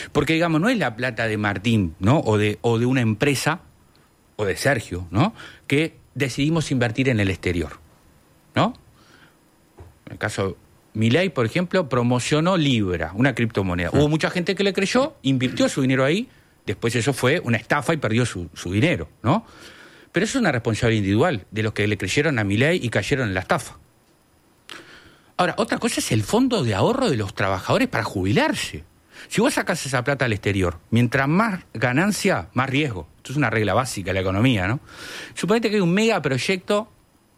Porque, digamos, no es la plata de Martín, ¿no? O de una empresa, o de Sergio, ¿no? Que decidimos invertir en el exterior, ¿no? En el caso, Milei, por ejemplo, promocionó Libra, una criptomoneda. Hubo mucha gente que le creyó, invirtió su dinero ahí, después eso fue una estafa y perdió su dinero, ¿no? Pero eso es una responsabilidad individual de los que le creyeron a Milei y cayeron en la estafa. Ahora, otra cosa es el fondo de ahorro de los trabajadores para jubilarse. Si vos sacás esa plata al exterior, mientras más ganancia, más riesgo. Esto es una regla básica de la economía, ¿no? Suponete que hay un megaproyecto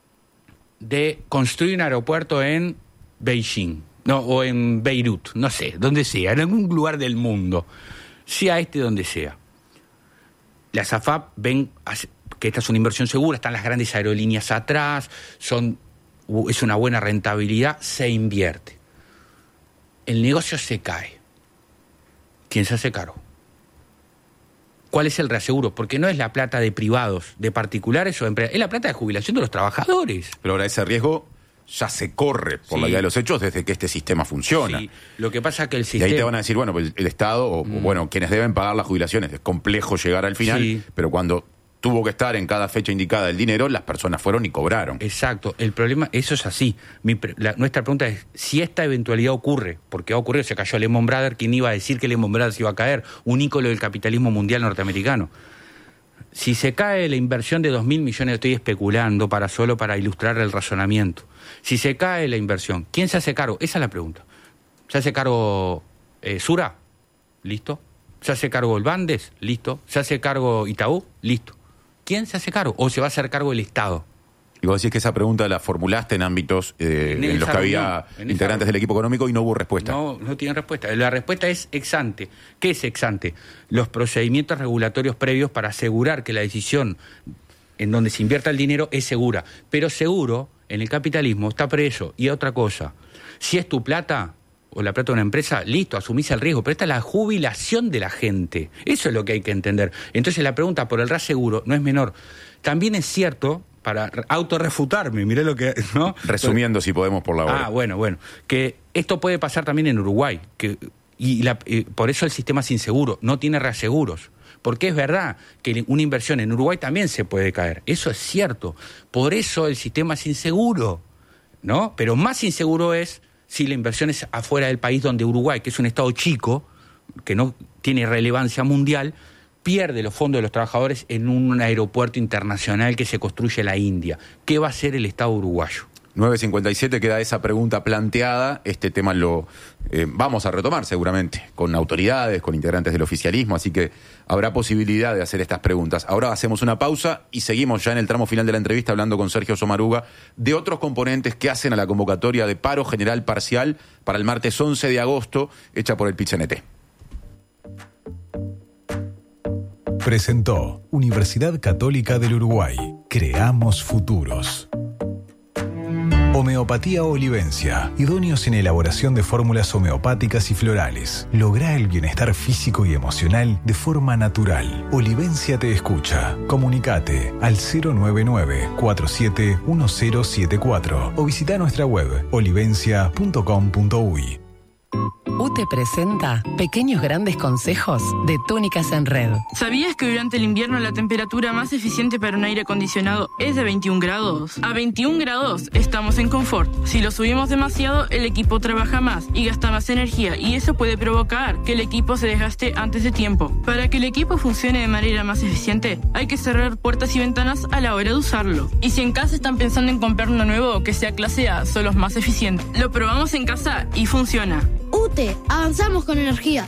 de construir un aeropuerto en Beijing, ¿no? O en Beirut, no sé, donde sea, en algún lugar del mundo, sea donde sea. Las AFAP ven que esta es una inversión segura, están las grandes aerolíneas atrás, es una buena rentabilidad, se invierte. El negocio se cae. ¿Quién se hace cargo? ¿Cuál es el reaseguro? Porque no es la plata de privados, de particulares o de empresas, es la plata de jubilación de los trabajadores. Pero ahora ese riesgo ya se corre por la vía de los hechos desde que este sistema funciona. Sí, lo que pasa es que el sistema... Y ahí te van a decir, bueno, pues el Estado, o bueno, quienes deben pagar las jubilaciones, es complejo llegar al final, pero cuando tuvo que estar en cada fecha indicada el dinero, las personas fueron y cobraron. Exacto, el problema, eso es así. Nuestra pregunta es, si esta eventualidad ocurre, porque ha ocurrido, se cayó Lehman Brothers, ¿quién iba a decir que Lehman Brothers iba a caer? Un ícono del capitalismo mundial norteamericano. Si se cae la inversión de 2.000 millones, estoy especulando solo para ilustrar el razonamiento. Si se cae la inversión, ¿quién se hace cargo? Esa es la pregunta. ¿Se hace cargo Sura? ¿Listo? ¿Se hace cargo el Bandes? ¿Listo? ¿Se hace cargo Itaú? ¿Listo? ¿Quién se hace cargo? ¿O se va a hacer cargo el Estado? Y vos decís que esa pregunta la formulaste en ámbitos en los que había integrantes del equipo económico y no hubo respuesta. No tienen respuesta. La respuesta es ex ante. ¿Qué es ex ante? Los procedimientos regulatorios previos para asegurar que la decisión en donde se invierta el dinero es segura. Pero seguro, en el capitalismo, está preso. Y otra cosa, si es tu plata o la plata de una empresa, listo, asumís el riesgo, pero esta es la jubilación de la gente. Eso es lo que hay que entender. Entonces la pregunta por el reaseguro no es menor. También es cierto, para autorrefutarme, mirá lo que... ¿no? Resumiendo, si podemos, por la hora. Bueno, que esto puede pasar también en Uruguay, por eso el sistema es inseguro, no tiene reaseguros. Porque es verdad que una inversión en Uruguay también se puede caer, eso es cierto. Por eso el sistema es inseguro, ¿no? Pero más inseguro es si la inversión es afuera del país, donde Uruguay, que es un estado chico, que no tiene relevancia mundial, pierde los fondos de los trabajadores en un aeropuerto internacional que se construye en la India. ¿Qué va a hacer el Estado uruguayo? 9:57 queda esa pregunta planteada. Este tema lo vamos a retomar seguramente con autoridades, con integrantes del oficialismo, así que habrá posibilidad de hacer estas preguntas. Ahora hacemos una pausa y seguimos ya en el tramo final de la entrevista hablando con Sergio Sommaruga de otros componentes que hacen a la convocatoria de paro general parcial para el martes 11 de agosto, hecha por el PIT-CNT. Presentó Universidad Católica del Uruguay. Creamos futuros. Homeopatía Olivencia. Idóneos en elaboración de fórmulas homeopáticas y florales. Logra el bienestar físico y emocional de forma natural. Olivencia te escucha. Comunicate al 099-471074 o visita nuestra web olivencia.com.uy. UTE presenta Pequeños Grandes Consejos de Túnicas en Red. ¿Sabías que durante el invierno la temperatura más eficiente para un aire acondicionado es de 21 grados? A 21 grados estamos en confort. Si lo subimos demasiado, el equipo trabaja más y gasta más energía, y eso puede provocar que el equipo se desgaste antes de tiempo. Para que el equipo funcione de manera más eficiente, hay que cerrar puertas y ventanas a la hora de usarlo. Y si en casa están pensando en comprar uno nuevo que sea clase A, son los más eficientes. Lo probamos en casa y funciona. UTE, avanzamos con energía.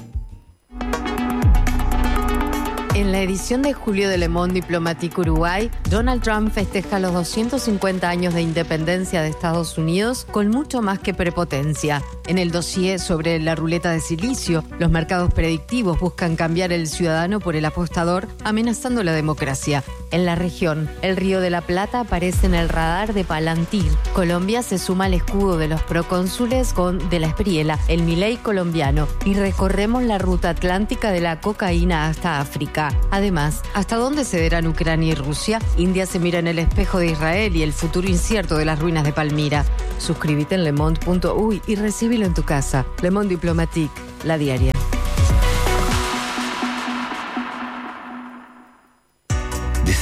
En la edición de julio de Le Monde Diplomatique Uruguay, Donald Trump festeja los 250 años de independencia de Estados Unidos con mucho más que prepotencia. En el dossier sobre la ruleta de silicio, los mercados predictivos buscan cambiar el ciudadano por el apostador, amenazando la democracia. En la región, el Río de la Plata aparece en el radar de Palantir. Colombia se suma al escudo de los procónsules con De la Espriella, el Milei colombiano, y recorremos la ruta atlántica de la cocaína hasta África. Además, ¿hasta dónde cederán Ucrania y Rusia? India se mira en el espejo de Israel y el futuro incierto de las ruinas de Palmira. Suscríbete en lemonde.uy y recíbelo en tu casa. Le Monde Diplomatique, la diaria.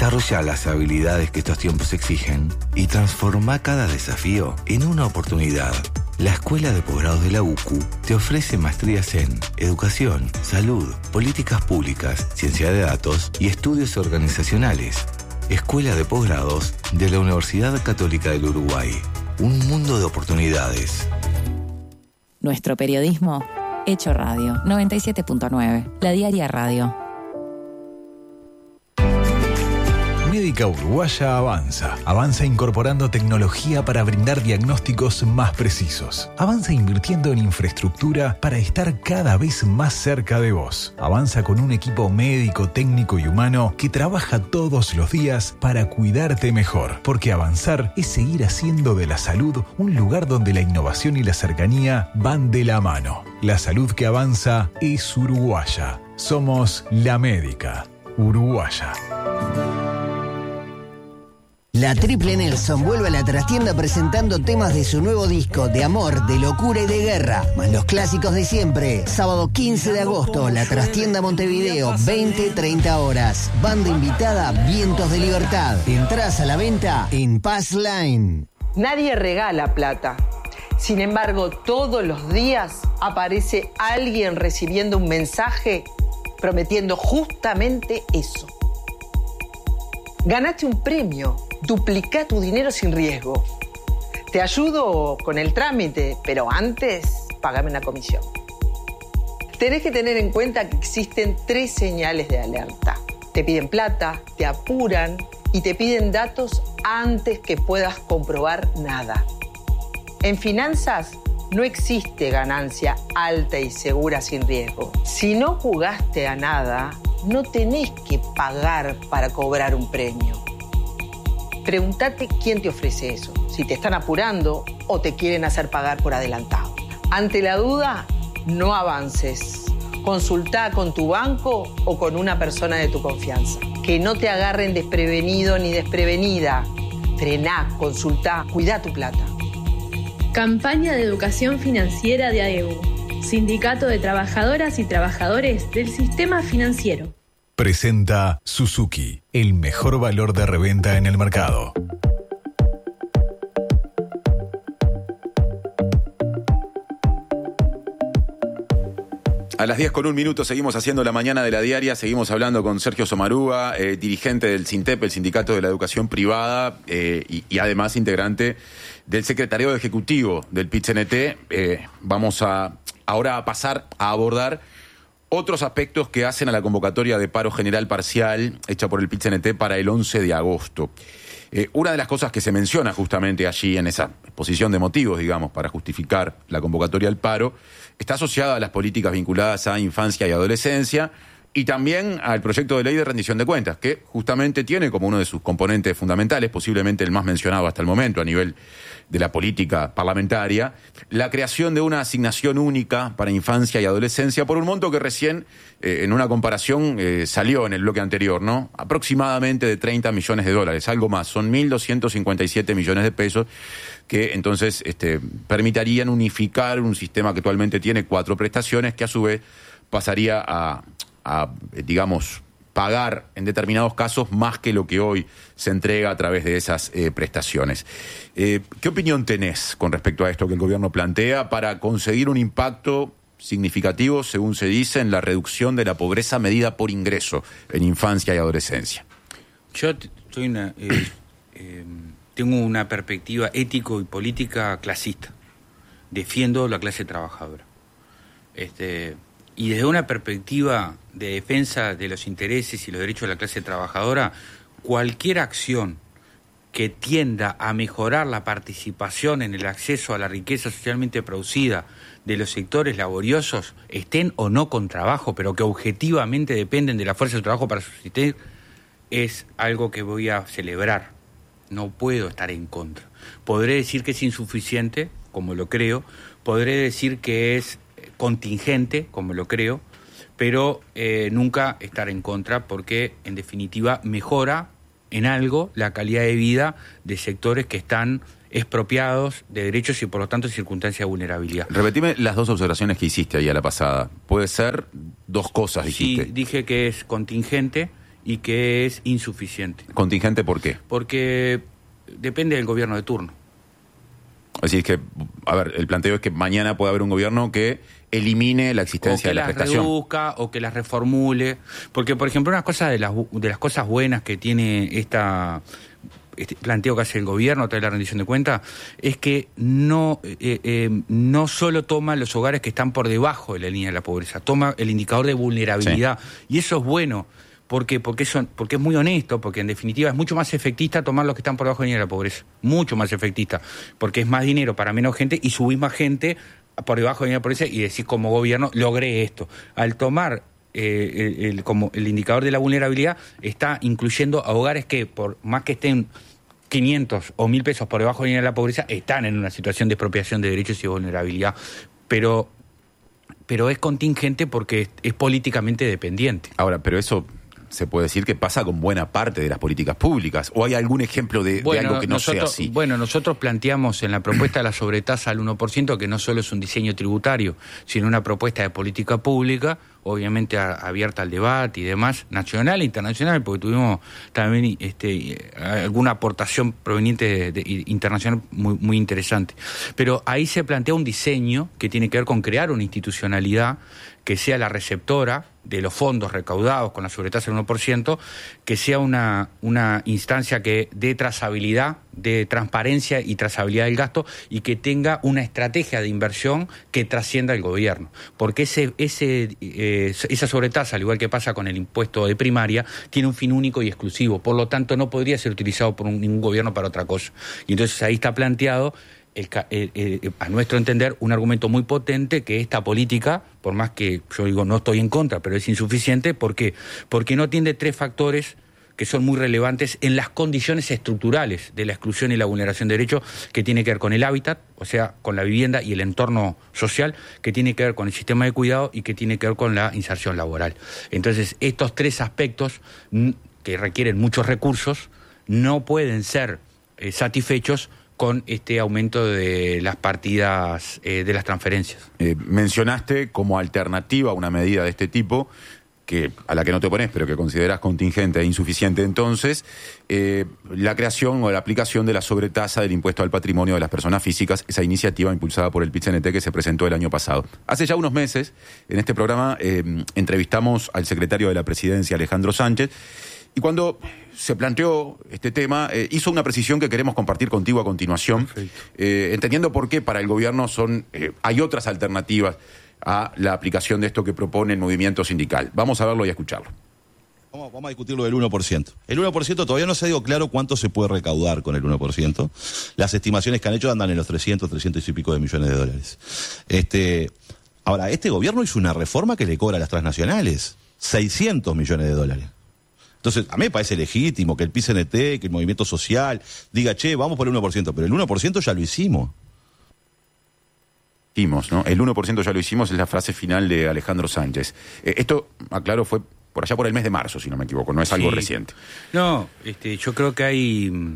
Desarrolla las habilidades que estos tiempos exigen y transforma cada desafío en una oportunidad. La Escuela de Posgrados de la UCU te ofrece maestrías en Educación, Salud, Políticas Públicas, Ciencia de Datos y Estudios Organizacionales. Escuela de Posgrados de la Universidad Católica del Uruguay. Un mundo de oportunidades. Nuestro periodismo hecho radio. 97.9. La Diaria Radio. Médica Uruguaya avanza. Avanza incorporando tecnología para brindar diagnósticos más precisos. Avanza invirtiendo en infraestructura para estar cada vez más cerca de vos. Avanza con un equipo médico, técnico y humano que trabaja todos los días para cuidarte mejor. Porque avanzar es seguir haciendo de la salud un lugar donde la innovación y la cercanía van de la mano. La salud que avanza es uruguaya. Somos la Médica Uruguaya. La Triple Nelson vuelve a la trastienda presentando temas de su nuevo disco de amor, de locura y de guerra, más los clásicos de siempre. Sábado 15 de agosto, la trastienda Montevideo, 20-30 horas. Banda invitada, Vientos de Libertad. Entrás a la venta en Pass Line. Nadie regala plata. Sin embargo, todos los días aparece alguien recibiendo un mensaje prometiendo justamente eso. Ganaste un premio. Duplicá tu dinero sin riesgo. Te ayudo con el trámite, pero antes, pagame una comisión. Tenés que tener en cuenta que existen 3 señales de alerta. Te piden plata, te apuran y te piden datos antes que puedas comprobar nada. En finanzas no existe ganancia alta y segura sin riesgo. Si no jugaste a nada, no tenés que pagar para cobrar un premio. Pregúntate quién te ofrece eso, si te están apurando o te quieren hacer pagar por adelantado. Ante la duda, no avances. Consultá con tu banco o con una persona de tu confianza. Que no te agarren desprevenido ni desprevenida. Frená, consultá, cuidá tu plata. Campaña de educación financiera de AEU, Sindicato de Trabajadoras y Trabajadores del Sistema Financiero. Presenta Suzuki, el mejor valor de reventa en el mercado. A las 10:01 seguimos haciendo la mañana de la diaria, seguimos hablando con Sergio Somarúa, dirigente del SINTEP, el Sindicato de la Educación Privada, y además integrante del Secretariado Ejecutivo del PIT-CNT. Vamos ahora a pasar a abordar otros aspectos que hacen a la convocatoria de paro general parcial hecha por el PIT-CNT para el 11 de agosto. Una de las cosas que se menciona justamente allí en esa exposición de motivos, digamos, para justificar la convocatoria al paro, está asociada a las políticas vinculadas a infancia y adolescencia y también al proyecto de ley de rendición de cuentas, que justamente tiene como uno de sus componentes fundamentales, posiblemente el más mencionado hasta el momento a nivel de la política parlamentaria, la creación de una asignación única para infancia y adolescencia por un monto que recién, en una comparación, salió en el bloque anterior, ¿no? Aproximadamente de $30 millones, algo más, son 1.257 millones de pesos, que entonces permitirían unificar un sistema que actualmente tiene 4 prestaciones, que a su vez pasaría a digamos, pagar en determinados casos más que lo que hoy se entrega a través de esas prestaciones. ¿Qué opinión tenés con respecto a esto que el gobierno plantea para conseguir un impacto significativo, según se dice, en la reducción de la pobreza medida por ingreso en infancia y adolescencia? Yo tengo una perspectiva ético y política clasista. Defiendo la clase trabajadora. Y desde una perspectiva de defensa de los intereses y los derechos de la clase trabajadora, cualquier acción que tienda a mejorar la participación en el acceso a la riqueza socialmente producida de los sectores laboriosos, estén o no con trabajo, pero que objetivamente dependen de la fuerza de trabajo para subsistir, es algo que voy a celebrar. No puedo estar en contra. Podré decir que es insuficiente, como lo creo, podré decir que es contingente, como lo creo, pero nunca estar en contra porque, en definitiva, mejora en algo la calidad de vida de sectores que están expropiados de derechos y, por lo tanto, circunstancias de vulnerabilidad. Repetime las 2 observaciones que hiciste ahí a la pasada. Puede ser 2 cosas, dijiste. Sí, dije que es contingente y que es insuficiente. ¿Contingente por qué? Porque depende del gobierno de turno. Así es que, a ver, el planteo es que mañana puede haber un gobierno que elimine la existencia de la prestación. O que las reduzca o que las reformule. Porque, por ejemplo, una cosa de las cosas buenas que tiene este planteo que hace el gobierno, trae la rendición de cuentas, es que no solo toma los hogares que están por debajo de la línea de la pobreza, toma el indicador de vulnerabilidad. Sí. Y eso es bueno. Porque es muy honesto, porque en definitiva es mucho más efectista tomar los que están por debajo de la línea de la pobreza. Mucho más efectista. Porque es más dinero para menos gente y subís más gente por debajo de la línea de la pobreza y decís como gobierno, logré esto. Al tomar como el indicador de la vulnerabilidad, está incluyendo a hogares que por más que estén 500 o 1.000 pesos por debajo de la línea de la pobreza, están en una situación de expropiación de derechos y de vulnerabilidad. Pero es contingente porque es políticamente dependiente. Ahora, pero eso se puede decir que pasa con buena parte de las políticas públicas. ¿O hay algún ejemplo de algo que no sea así? Bueno, nosotros planteamos en la propuesta de la sobretasa al 1% que no solo es un diseño tributario, sino una propuesta de política pública, obviamente abierta al debate y demás, nacional e internacional, porque tuvimos también alguna aportación proveniente de internacional muy interesante. Pero ahí se plantea un diseño que tiene que ver con crear una institucionalidad que sea la receptora de los fondos recaudados con la sobretasa del 1%, que sea una instancia que dé trazabilidad, de transparencia y trazabilidad del gasto, y que tenga una estrategia de inversión que trascienda el gobierno. Porque esa sobretasa, al igual que pasa con el impuesto de primaria, tiene un fin único y exclusivo. Por lo tanto, no podría ser utilizado por ningún gobierno para otra cosa. Y entonces ahí está planteado, a nuestro entender, un argumento muy potente que esta política, por más que yo digo no estoy en contra, pero es insuficiente. ¿Por qué? Porque no atiende tres factores que son muy relevantes en las condiciones estructurales de la exclusión y la vulneración de derechos, que tiene que ver con el hábitat, o sea, con la vivienda y el entorno social, que tiene que ver con el sistema de cuidado y que tiene que ver con la inserción laboral. Entonces, estos tres aspectos que requieren muchos recursos no pueden ser satisfechos con este aumento de las partidas de las transferencias. Mencionaste como alternativa a una medida de este tipo, a la que no te opones, pero que consideras contingente e insuficiente entonces, la creación o la aplicación de la sobretasa del impuesto al patrimonio de las personas físicas, esa iniciativa impulsada por el PIT-CNT que se presentó el año pasado. Hace ya unos meses, en este programa, entrevistamos al secretario de la Presidencia, Alejandro Sánchez, y cuando se planteó este tema, hizo una precisión que queremos compartir contigo a continuación, entendiendo por qué para el gobierno hay otras alternativas a la aplicación de esto que propone el movimiento sindical. Vamos a verlo y a escucharlo. Vamos a discutir lo del 1%. El 1% todavía no se ha dicho claro cuánto se puede recaudar con el 1%. Las estimaciones que han hecho andan en los 300 y pico de millones de dólares. Ahora, este gobierno hizo una reforma que le cobra a las transnacionales 600 millones de dólares. Entonces, a mí me parece legítimo que el PIT-CNT, que el movimiento social diga, vamos por el 1%, pero el 1% ya lo hicimos. ¿No? El 1% ya lo hicimos, es la frase final de Alejandro Sánchez. Esto, aclaro, fue por allá por el mes de marzo, si no me equivoco, no es algo reciente. No, yo creo que hay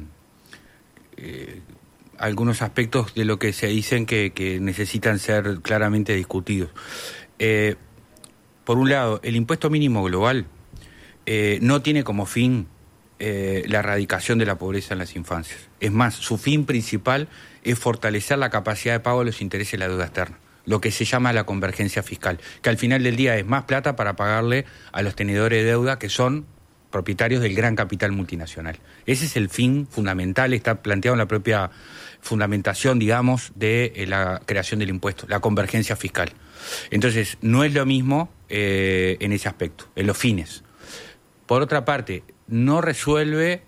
algunos aspectos de lo que se dicen que necesitan ser claramente discutidos. Por un lado, el impuesto mínimo global no tiene como fin la erradicación de la pobreza en las infancias. Es más, su fin principal es fortalecer la capacidad de pago de los intereses de la deuda externa, lo que se llama la convergencia fiscal, que al final del día es más plata para pagarle a los tenedores de deuda que son propietarios del gran capital multinacional. Ese es el fin fundamental, está planteado en la propia fundamentación, digamos, de la creación del impuesto, la convergencia fiscal. Entonces, no es lo mismo en ese aspecto, en los fines. Por otra parte, no resuelve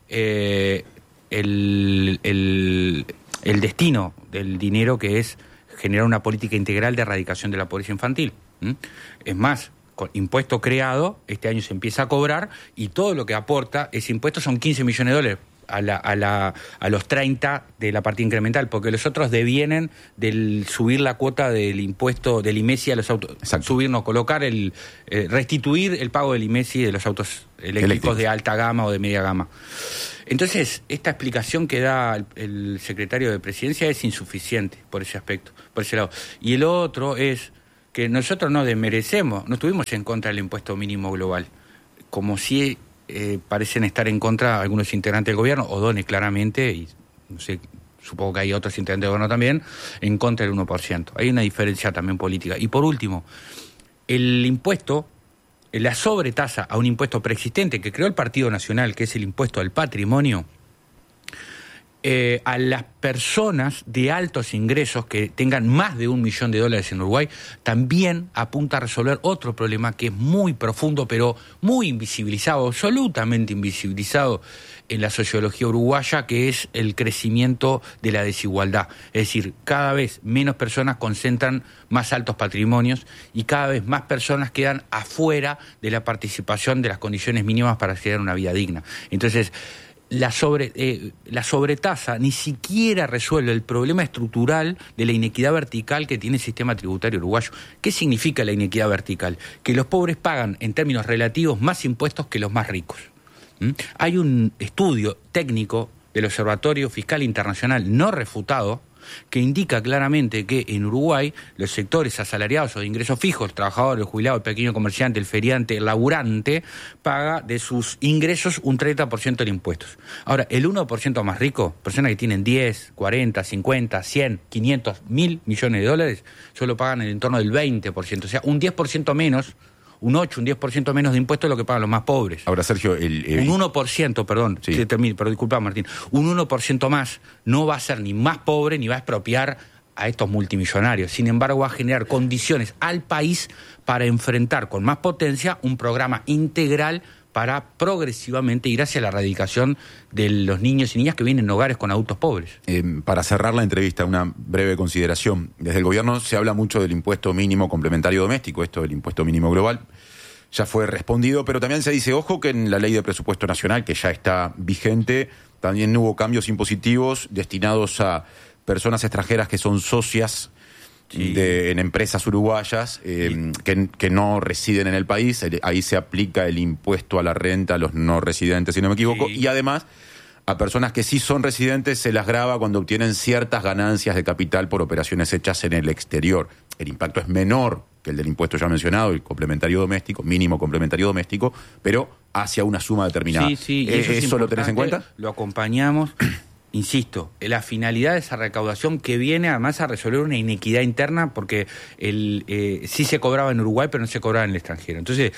el destino del dinero, que es generar una política integral de erradicación de la pobreza infantil. Es más, con impuesto creado, este año se empieza a cobrar y todo lo que aporta ese impuesto son 15 millones de dólares a los 30 de la partida incremental, porque los otros devienen del subir la cuota del impuesto del IMESI a los autos. Exacto. Colocar restituir el pago del IMESI de los autos eléctricos de alta gama o de media gama. Entonces, esta explicación que da el secretario de Presidencia es insuficiente por ese aspecto, por ese lado. Y el otro es que nosotros no desmerecemos, no estuvimos en contra del impuesto mínimo global, como si parecen estar en contra algunos integrantes del gobierno, O'Donnell claramente, y no sé, supongo que hay otros integrantes del gobierno también, en contra del 1%. Hay una diferencia también política. Y por último, el impuesto, la sobretasa a un impuesto preexistente que creó el Partido Nacional, que es el impuesto al patrimonio, a las personas de altos ingresos que tengan más de $1 millón en Uruguay, también apunta a resolver otro problema que es muy profundo, pero muy invisibilizado, absolutamente invisibilizado en la sociología uruguaya, que es el crecimiento de la desigualdad. Es decir, cada vez menos personas concentran más altos patrimonios y cada vez más personas quedan afuera de la participación de las condiciones mínimas para acceder a una vida digna. Entonces, la sobretasa ni siquiera resuelve el problema estructural de la inequidad vertical que tiene el sistema tributario uruguayo. ¿Qué significa la inequidad vertical? Que los pobres pagan, en términos relativos, más impuestos que los más ricos. Hay un estudio técnico del Observatorio Fiscal Internacional no refutado que indica claramente que en Uruguay los sectores asalariados o de ingresos fijos, el trabajador, el jubilado, el pequeño comerciante, el feriante, el laburante, paga de sus ingresos un 30% de impuestos. Ahora, el 1% más rico, personas que tienen 10, 40, 50, 100, 500, 1.000 millones de dólares, solo pagan en el entorno del 20%, o sea, un 10% menos, un 8, un 10% menos de impuestos de lo que pagan los más pobres. Ahora, Sergio, un 1%, perdón, sí. Pero disculpa, Martín, un 1% más no va a ser ni más pobre ni va a expropiar a estos multimillonarios. Sin embargo, va a generar condiciones al país para enfrentar con más potencia un programa integral para progresivamente ir hacia la erradicación de los niños y niñas que vienen en hogares con adultos pobres. Para cerrar la entrevista, una breve consideración. Desde el gobierno se habla mucho del impuesto mínimo complementario doméstico, esto del impuesto mínimo global. Ya fue respondido, pero también se dice, ojo, que en la ley de presupuesto nacional, que ya está vigente, también hubo cambios impositivos destinados a personas extranjeras que son socias en empresas uruguayas que no residen en el país. Ahí se aplica el impuesto a la renta a los no residentes, si no me equivoco, y además a personas que sí son residentes se las grava cuando obtienen ciertas ganancias de capital por operaciones hechas en el exterior. El impacto es menor que el del impuesto ya mencionado, el complementario doméstico, mínimo complementario doméstico, pero hacia una suma determinada. ¿Eso lo tenés en cuenta? Lo acompañamos. Insisto, la finalidad de esa recaudación que viene además a resolver una inequidad interna, porque sí se cobraba en Uruguay, pero no se cobraba en el extranjero. Entonces,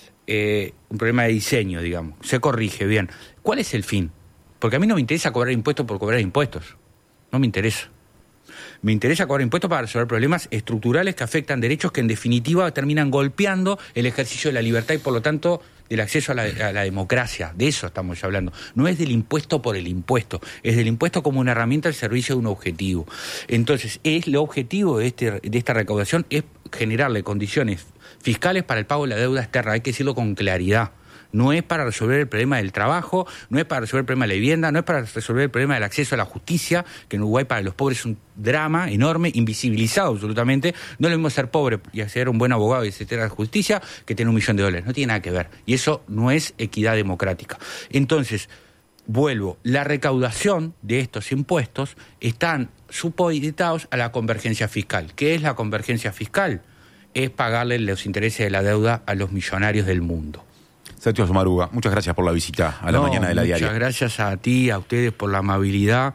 un problema de diseño, digamos. Se corrige, bien. ¿Cuál es el fin? Porque a mí no me interesa cobrar impuestos por cobrar impuestos. No me interesa. Me interesa cobrar impuestos para resolver problemas estructurales que afectan derechos que en definitiva terminan golpeando el ejercicio de la libertad y por lo tanto del acceso a la democracia. De eso estamos hablando. No es del impuesto por el impuesto, es del impuesto como una herramienta al servicio de un objetivo. Entonces, el objetivo de esta recaudación es generarle condiciones fiscales para el pago de la deuda externa. Hay que decirlo con claridad. No es para resolver el problema del trabajo, no es para resolver el problema de la vivienda, no es para resolver el problema del acceso a la justicia, que en Uruguay para los pobres es un drama enorme, invisibilizado absolutamente. No es lo mismo ser pobre y ser un buen abogado y acceder a la justicia que tener $1 millón. No tiene nada que ver. Y eso no es equidad democrática. Entonces, vuelvo, la recaudación de estos impuestos están supeditados a la convergencia fiscal. ¿Qué es la convergencia fiscal? Es pagarle los intereses de la deuda a los millonarios del mundo. Sergio Sommaruga, muchas gracias por la visita a la mañana de la diaria. Muchas gracias a ti, a ustedes por la amabilidad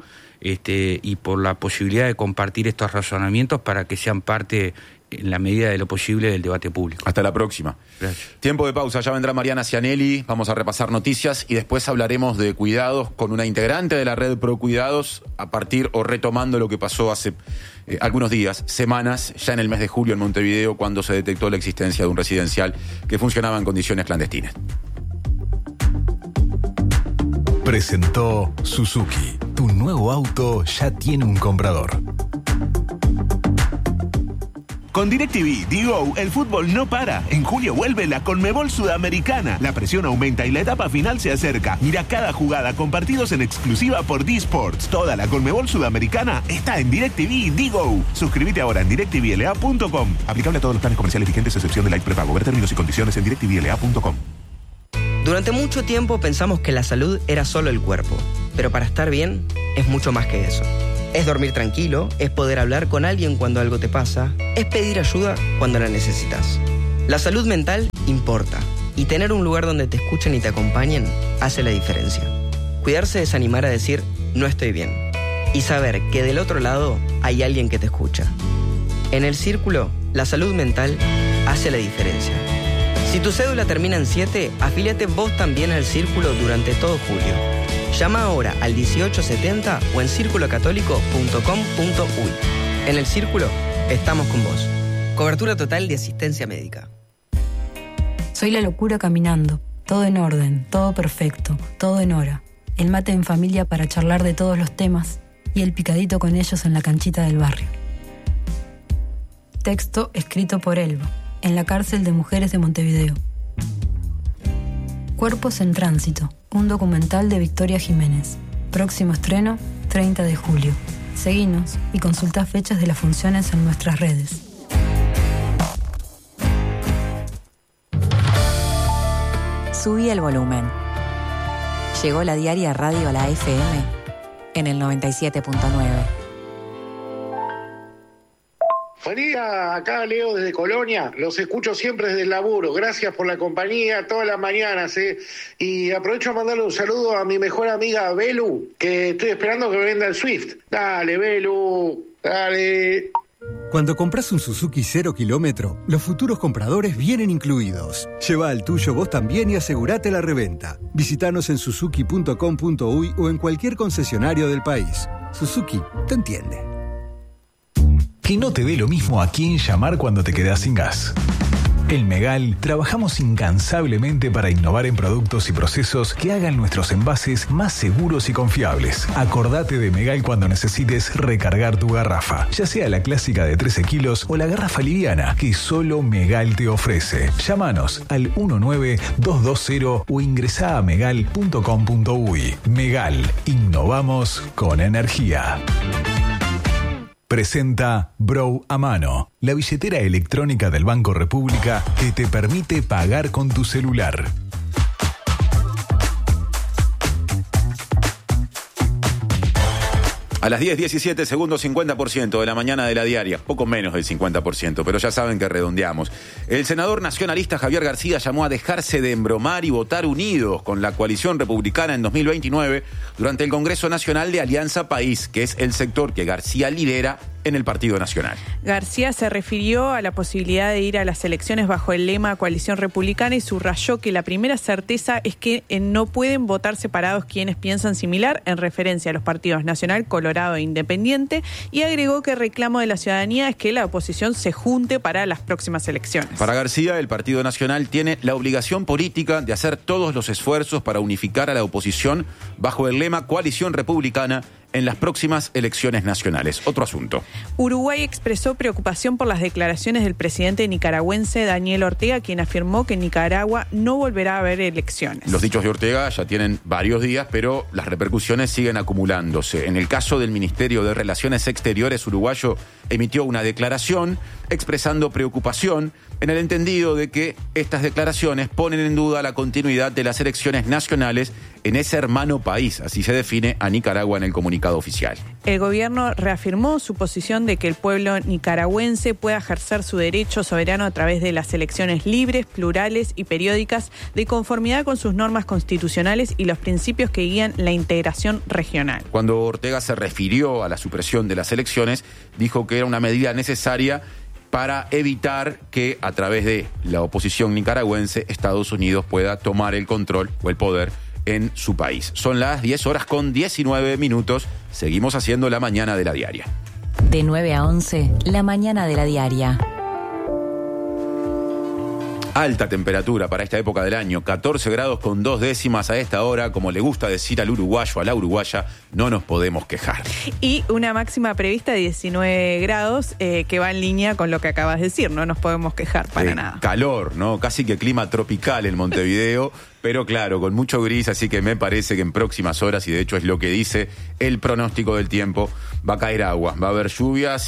y por la posibilidad de compartir estos razonamientos para que sean parte, en la medida de lo posible, del debate público. Hasta la próxima. Gracias. Tiempo de pausa, ya vendrá Mariana Cianelli, vamos a repasar noticias y después hablaremos de cuidados con una integrante de la red Pro Cuidados a partir o retomando lo que pasó hace algunos días, semanas, ya en el mes de julio en Montevideo, cuando se detectó la existencia de un residencial que funcionaba en condiciones clandestinas. Presentó Suzuki. Tu nuevo auto ya tiene un comprador. Con DirecTV Digo, el fútbol no para. En julio vuelve la Conmebol Sudamericana. La presión aumenta y la etapa final se acerca. Mira cada jugada con partidos en exclusiva por D-Sports. Toda la Conmebol Sudamericana está en DirecTV Digo. Suscríbete ahora en directvla.com. Aplicable a todos los planes comerciales vigentes, excepción de Light Prepago. Ver términos y condiciones en directvla.com. Durante mucho tiempo pensamos que la salud era solo el cuerpo. Pero para estar bien, es mucho más que eso. Es dormir tranquilo, es poder hablar con alguien cuando algo te pasa, es pedir ayuda cuando la necesitas. La salud mental importa. Y tener un lugar donde te escuchen y te acompañen hace la diferencia. Cuidarse es animar a decir, no estoy bien. Y saber que del otro lado hay alguien que te escucha. En el Círculo, la salud mental hace la diferencia. Si tu cédula termina en 7, afíliate vos también al Círculo durante todo julio. Llama ahora al 1870 o en circulocatólico.com.uy. En el Círculo, estamos con vos. Cobertura total de asistencia médica. Soy la locura caminando. Todo en orden, todo perfecto, todo en hora. El mate en familia para charlar de todos los temas y el picadito con ellos en la canchita del barrio. Texto escrito por Elba, en la cárcel de mujeres de Montevideo. Cuerpos en tránsito, un documental de Victoria Jiménez. Próximo estreno, 30 de julio. Seguinos y consultá fechas de las funciones en nuestras redes. Subí el volumen. Llegó la diaria radio a la FM en el 97.9. Buen día, acá Leo desde Colonia, los escucho siempre desde el laburo, gracias por la compañía todas las mañanas, y aprovecho a mandarle un saludo a mi mejor amiga Belu, que estoy esperando que me venda el Swift. Dale Belu, dale. Cuando compras un Suzuki 0 kilómetro, los futuros compradores vienen incluidos. Lleva el tuyo vos también y asegurate la reventa. Visítanos en suzuki.com.uy o en cualquier concesionario del país. Suzuki te entiende. Que no te dé lo mismo a quién llamar cuando te quedás sin gas. En Megal trabajamos incansablemente para innovar en productos y procesos que hagan nuestros envases más seguros y confiables. Acordate de Megal cuando necesites recargar tu garrafa, ya sea la clásica de 13 kilos o la garrafa liviana que solo Megal te ofrece. Llámanos al 19220 o ingresá a megal.com.uy. Megal, innovamos con energía. Presenta Brow a Mano, la billetera electrónica del Banco República que te permite pagar con tu celular. A las 10:17 segundos, 50% de la mañana de la diaria, poco menos del 50%, pero ya saben que redondeamos. El senador nacionalista Javier García llamó a dejarse de embromar y votar unidos con la coalición republicana en 2029 durante el Congreso Nacional de Alianza País, que es el sector que García lidera en el Partido Nacional. García se refirió a la posibilidad de ir a las elecciones bajo el lema Coalición Republicana y subrayó que la primera certeza es que no pueden votar separados quienes piensan similar, en referencia a los partidos Nacional, Colorado e Independiente, y agregó que el reclamo de la ciudadanía es que la oposición se junte para las próximas elecciones. Para García, el Partido Nacional tiene la obligación política de hacer todos los esfuerzos para unificar a la oposición bajo el lema Coalición Republicana en las próximas elecciones nacionales. Otro asunto. Uruguay expresó preocupación por las declaraciones del presidente nicaragüense Daniel Ortega, quien afirmó que en Nicaragua no volverá a haber elecciones. Los dichos de Ortega ya tienen varios días, pero las repercusiones siguen acumulándose. En el caso del Ministerio de Relaciones Exteriores uruguayo, emitió una declaración expresando preocupación en el entendido de que estas declaraciones ponen en duda la continuidad de las elecciones nacionales en ese hermano país, así se define a Nicaragua en el comunicado oficial. El gobierno reafirmó su posición de que el pueblo nicaragüense pueda ejercer su derecho soberano a través de las elecciones libres, plurales y periódicas de conformidad con sus normas constitucionales y los principios que guían la integración regional. Cuando Ortega se refirió a la supresión de las elecciones, dijo que era una medida necesaria para evitar que a través de la oposición nicaragüense Estados Unidos pueda tomar el control o el poder en su país. Son las 10:19. Seguimos haciendo la mañana de la diaria. De 9 a 11, la mañana de la diaria. Alta temperatura para esta época del año, 14 grados con 2 décimas a esta hora, como le gusta decir al uruguayo, a la uruguaya, no nos podemos quejar. Y una máxima prevista de 19 grados que va en línea con lo que acabas de decir, no nos podemos quejar para nada. Calor, ¿no? Casi que clima tropical en Montevideo, pero claro, con mucho gris, así que me parece que en próximas horas, y de hecho es lo que dice el pronóstico del tiempo, va a caer agua, va a haber lluvias y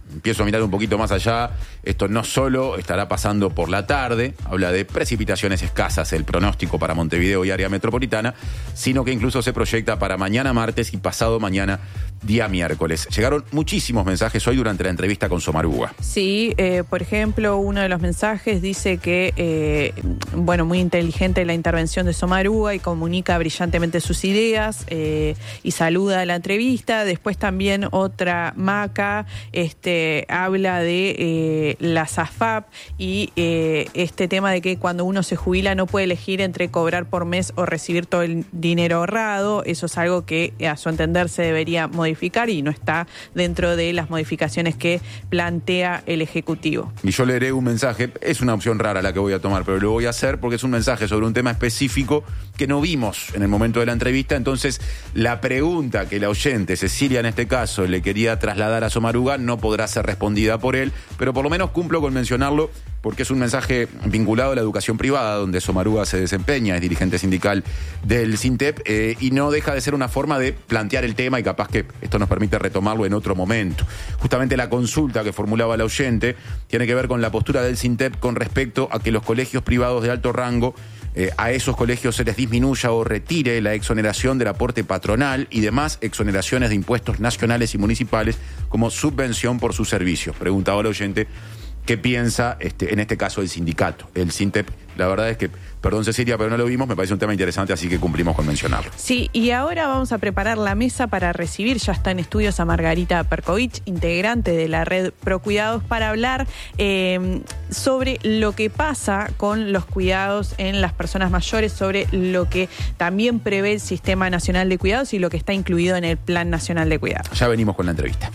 empiezo a mirar un poquito más allá, esto no solo estará pasando por la tarde, habla de precipitaciones escasas el pronóstico para Montevideo y área metropolitana, sino que incluso se proyecta para mañana martes y pasado mañana día miércoles. Llegaron muchísimos mensajes hoy durante la entrevista con Sommaruga. Sí, por ejemplo, uno de los mensajes dice que, muy inteligente la intervención de Sommaruga y comunica brillantemente sus ideas y saluda a la entrevista. Después también otra Maca habla de la SAFAP y este tema de que cuando uno se jubila no puede elegir entre cobrar por mes o recibir todo el dinero ahorrado. Eso es algo que a su entender se debería modificar y no está dentro de las modificaciones que plantea el Ejecutivo. Y yo leeré un mensaje, es una opción rara la que voy a tomar, pero lo voy a hacer porque es un mensaje sobre un tema específico que no vimos en el momento de la entrevista. Entonces, la pregunta que la oyente, Cecilia en este caso, le quería trasladar a Sommaruga no podrá ser respondida por él, pero por lo menos cumplo con mencionarlo porque es un mensaje vinculado a la educación privada, donde Sommaruga se desempeña, es dirigente sindical del SINTEP, y no deja de ser una forma de plantear el tema y capaz que esto nos permite retomarlo en otro momento. Justamente la consulta que formulaba la oyente tiene que ver con la postura del SINTEP con respecto a que los colegios privados de alto rango, a esos colegios se les disminuya o retire la exoneración del aporte patronal y demás exoneraciones de impuestos nacionales y municipales como subvención por sus servicios. Preguntaba la oyente qué piensa en este caso el sindicato, el SINTEP. La verdad es que, perdón Cecilia, pero no lo vimos, me parece un tema interesante, así que cumplimos con mencionarlo. Sí, y ahora vamos a preparar la mesa para recibir, ya está en estudios, a Margarita Perkovich, integrante de la red ProCuidados, para hablar sobre lo que pasa con los cuidados en las personas mayores, sobre lo que también prevé el Sistema Nacional de Cuidados y lo que está incluido en el Plan Nacional de Cuidados. Ya venimos con la entrevista.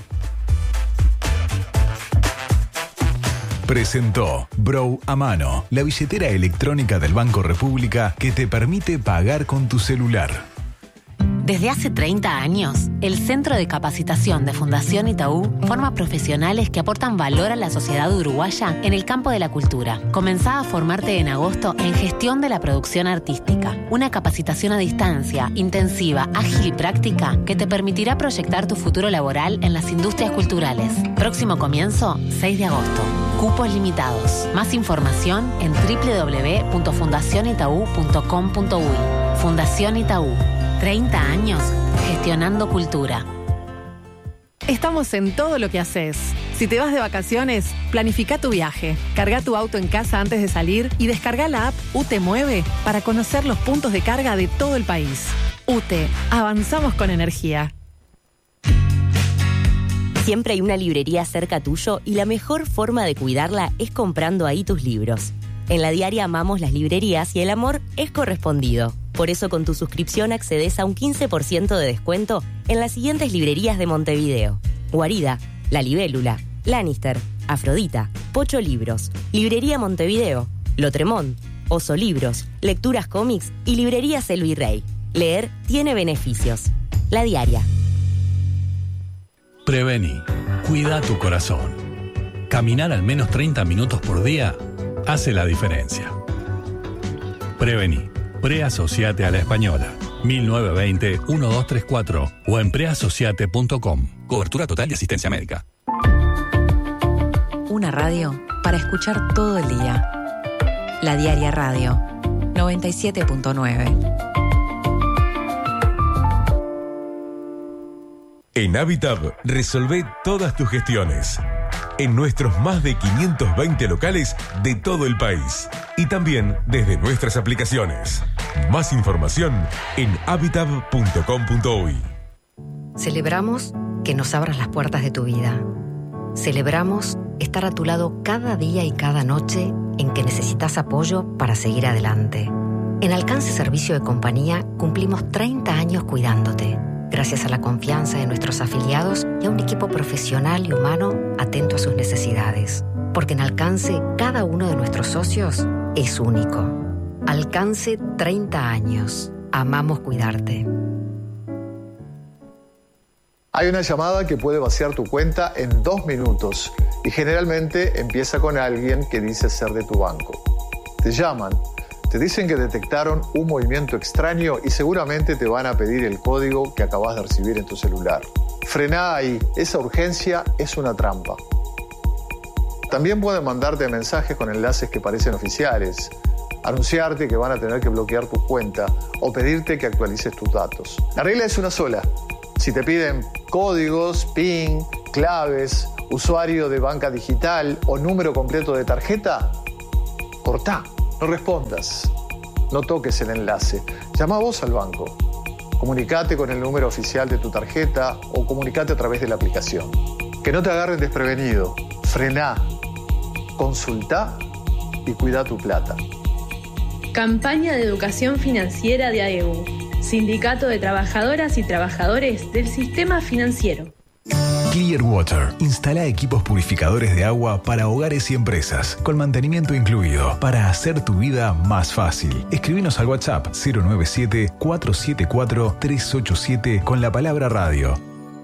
Presentó Bro a Mano, la billetera electrónica del Banco República que te permite pagar con tu celular. Desde hace 30 años, el Centro de Capacitación de Fundación Itaú forma profesionales que aportan valor a la sociedad uruguaya en el campo de la cultura. Comenzá a formarte en agosto en Gestión de la Producción Artística, una capacitación a distancia, intensiva, ágil y práctica que te permitirá proyectar tu futuro laboral en las industrias culturales. Próximo comienzo, 6 de agosto. Cupos limitados. Más información en www.fundacionitaú.com.uy. Fundación Itaú. 30 años gestionando cultura. Estamos en todo lo que haces. Si te vas de vacaciones, planifica tu viaje. Carga tu auto en casa antes de salir y descarga la app UTE Mueve para conocer los puntos de carga de todo el país. UTE, avanzamos con energía. Siempre hay una librería cerca tuyo y la mejor forma de cuidarla es comprando ahí tus libros. En La Diaria amamos las librerías y el amor es correspondido. Por eso con tu suscripción accedes a un 15% de descuento en las siguientes librerías de Montevideo: Guarida, La Libélula, Lannister, Afrodita, Pocho Libros, Librería Montevideo, Lotremont, Oso Libros, Lecturas Cómics y Librerías El Virrey. Leer tiene beneficios. La Diaria. Prevení. Cuida tu corazón. Caminar al menos 30 minutos por día hace la diferencia. Prevení. Preasociate a la Española. 1920-1234 o en preasociate.com. Cobertura total de asistencia médica. Una radio para escuchar todo el día. La Diaria Radio 97.9. En Habitab, resolvé todas tus gestiones. En nuestros más de 520 locales de todo el país. Y también desde nuestras aplicaciones. Más información en habitab.com.uy. Celebramos que nos abras las puertas de tu vida. Celebramos estar a tu lado cada día y cada noche en que necesitas apoyo para seguir adelante. En Alcance Servicio de Compañía cumplimos 30 años cuidándote. Gracias a la confianza de nuestros afiliados y a un equipo profesional y humano atento a sus necesidades. Porque en Alcance, cada uno de nuestros socios es único. Alcance 30 años. Amamos cuidarte. Hay una llamada que puede vaciar tu cuenta en 2 minutos y generalmente empieza con alguien que dice ser de tu banco. Te llaman, te dicen que detectaron un movimiento extraño y seguramente te van a pedir el código que acabas de recibir en tu celular. Frená ahí, esa urgencia es una trampa. También pueden mandarte mensajes con enlaces que parecen oficiales, anunciarte que van a tener que bloquear tu cuenta o pedirte que actualices tus datos. La regla es una sola. Si te piden códigos, PIN, claves, usuario de banca digital o número completo de tarjeta, cortá, no respondas, no toques el enlace. Llama vos al banco. Comunicate con el número oficial de tu tarjeta o comunicate a través de la aplicación. Que no te agarren desprevenido. Frená, consultá y cuida tu plata. Campaña de educación financiera de AEU. Sindicato de Trabajadoras y Trabajadores del Sistema Financiero. Clearwater instala equipos purificadores de agua para hogares y empresas, con mantenimiento incluido, para hacer tu vida más fácil. Escribinos al WhatsApp 097-474-387 con la palabra radio.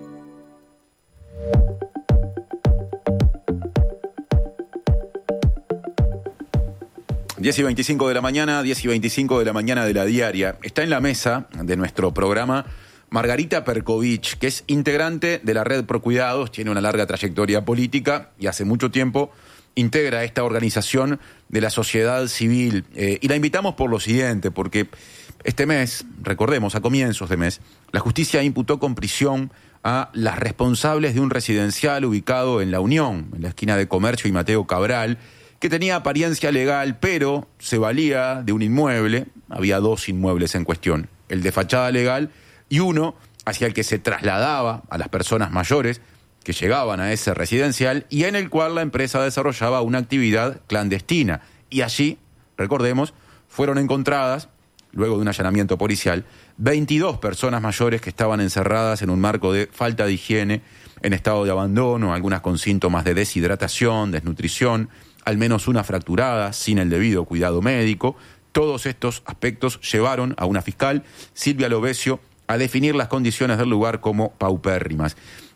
Diez y 25 de la mañana, 10 y 25 de la mañana de la diaria. Está en la mesa de nuestro programa Margarita Perkovich, que es integrante de la Red Procuidados, tiene una larga trayectoria política y hace mucho tiempo integra esta organización de la sociedad civil. Y la invitamos por lo siguiente, porque este mes, recordemos, a comienzos de mes, la justicia imputó con prisión a las responsables de un residencial ubicado en La Unión, en la esquina de Comercio y Mateo Cabral, que tenía apariencia legal, pero se valía de un inmueble. Había dos inmuebles en cuestión, el de fachada legal y uno hacia el que se trasladaba a las personas mayores que llegaban a ese residencial y en el cual la empresa desarrollaba una actividad clandestina. Y allí, recordemos, fueron encontradas, luego de un allanamiento policial, 22 personas mayores que estaban encerradas en un marco de falta de higiene, en estado de abandono, algunas con síntomas de deshidratación, desnutrición, al menos una fracturada, sin el debido cuidado médico. Todos estos aspectos llevaron a una fiscal, Silvia Lovesio, a definir las condiciones del lugar como paupérrimas.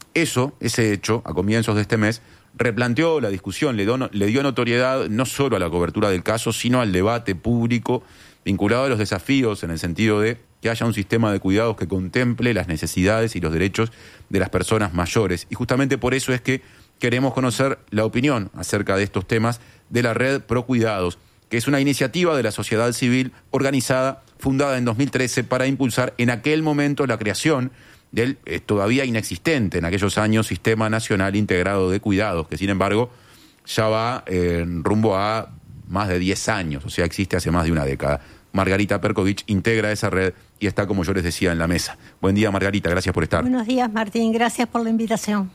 Ese hecho, a comienzos de este mes, replanteó la discusión, le dio notoriedad no solo a la cobertura del caso, sino al debate público vinculado a los desafíos en el sentido de que haya un sistema de cuidados que contemple las necesidades y los derechos de las personas mayores. Y justamente por eso es que queremos conocer la opinión acerca de estos temas de la Red Procuidados, que es una iniciativa de la sociedad civil organizada, fundada en 2013 para impulsar en aquel momento la creación del todavía inexistente en aquellos años Sistema Nacional Integrado de Cuidados, que sin embargo ya va rumbo a más de 10 años, o sea, existe hace más de una década. Margarita Perkovich integra esa red y está, como yo les decía, en la mesa. Buen día, Margarita, gracias por estar. Buenos días, Martín, gracias por la invitación.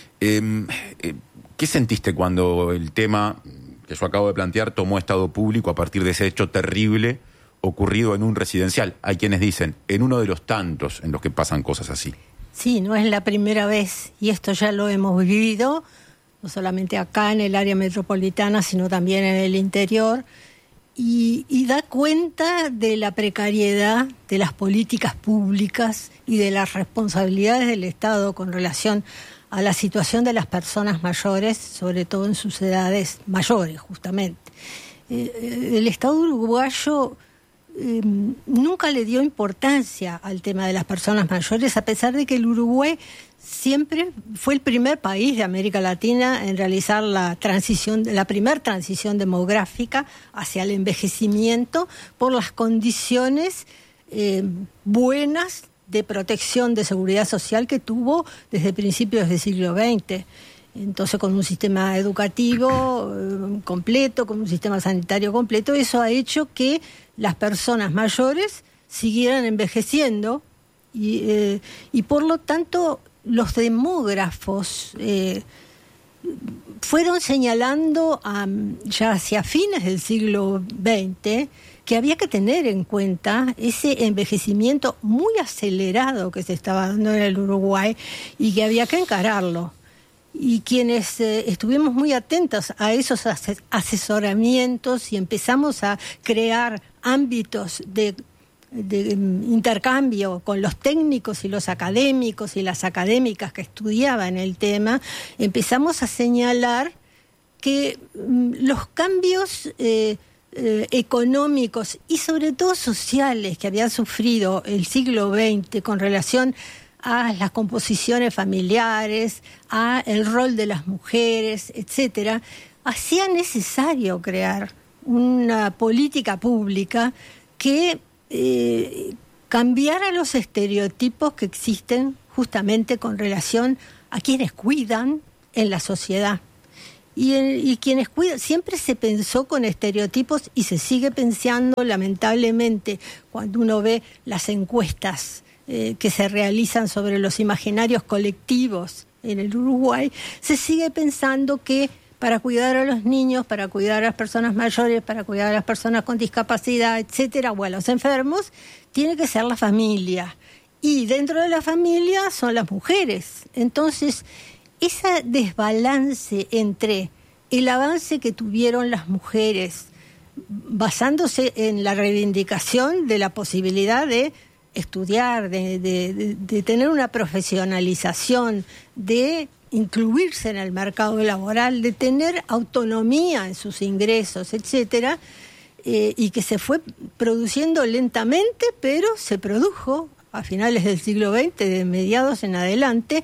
¿Qué sentiste cuando el tema que yo acabo de plantear tomó estado público a partir de ese hecho terrible ocurrido en un residencial? Hay quienes dicen, en uno de los tantos en los que pasan cosas así. Sí, no es la primera vez, y esto ya lo hemos vivido, no solamente acá en el área metropolitana, sino también en el interior, y da cuenta de la precariedad de las políticas públicas y de las responsabilidades del Estado con relación a la situación de las personas mayores, sobre todo en sus edades mayores, justamente. El Estado uruguayo nunca le dio importancia al tema de las personas mayores, a pesar de que el Uruguay siempre fue el primer país de América Latina en realizar la primera transición demográfica hacia el envejecimiento por las condiciones buenas de protección de seguridad social que tuvo desde principios del siglo XX. Entonces, con un sistema educativo completo, con un sistema sanitario completo, eso ha hecho que las personas mayores siguieran envejeciendo y por lo tanto los demógrafos fueron señalando ya hacia fines del siglo XX que había que tener en cuenta ese envejecimiento muy acelerado que se estaba dando en el Uruguay y que había que encararlo. Y quienes estuvimos muy atentos a esos asesoramientos y empezamos a crear ámbitos de intercambio con los técnicos y los académicos y las académicas que estudiaban el tema, empezamos a señalar que los cambios económicos y sobre todo sociales que había sufrido el siglo XX con relación a las composiciones familiares, a el rol de las mujeres, etcétera, hacía necesario crear una política pública que cambiara los estereotipos que existen justamente con relación a quienes cuidan en la sociedad. Y quienes cuidan, siempre se pensó con estereotipos y se sigue pensando, lamentablemente, cuando uno ve las encuestas que se realizan sobre los imaginarios colectivos en el Uruguay, se sigue pensando que para cuidar a los niños, para cuidar a las personas mayores, para cuidar a las personas con discapacidad, etcétera, o a los enfermos, tiene que ser la familia. Y dentro de la familia son las mujeres. Entonces, ese desbalance entre el avance que tuvieron las mujeres, basándose en la reivindicación de la posibilidad de estudiar, de tener una profesionalización, de incluirse en el mercado laboral, de tener autonomía en sus ingresos, etcétera, y que se fue produciendo lentamente, pero se produjo a finales del siglo XX, de mediados en adelante,